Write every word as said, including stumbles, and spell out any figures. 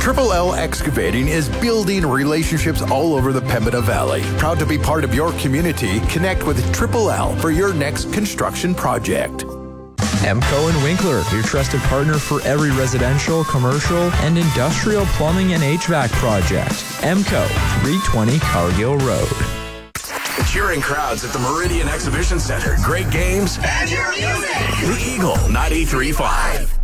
Triple L Excavating is building relationships all over the Pembina Valley. Proud to be part of your community. Connect with Triple L for your next construction project. Emco and Winkler, your trusted partner for every residential, commercial, and industrial plumbing and H V A C project. Emco, three twenty Cargill Road. Cheering crowds at the Meridian Exhibition Center. Great games. And your music. The Eagle ninety-three point five.